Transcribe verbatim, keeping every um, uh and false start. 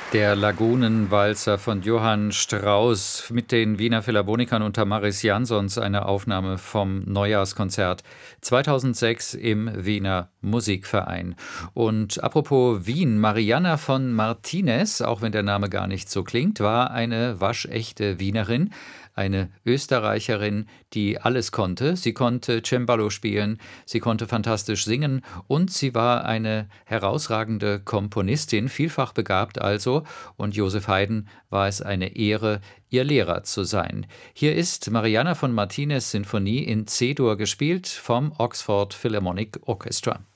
Der Lagunenwalzer von Johann Strauss mit den Wiener Philharmonikern unter Maris Jansons, eine Aufnahme vom Neujahrskonzert zweitausendsechs im Wiener Musikverein. Und apropos Wien, Marianna von Martinez, auch wenn der Name gar nicht so klingt, war eine waschechte Wienerin. Eine Österreicherin, die alles konnte. Sie konnte Cembalo spielen, sie konnte fantastisch singen und sie war eine herausragende Komponistin, vielfach begabt also. Und Joseph Haydn war es eine Ehre, ihr Lehrer zu sein. Hier ist Marianna von Martinez Sinfonie in C-Dur gespielt vom Oxford Philharmonic Orchestra.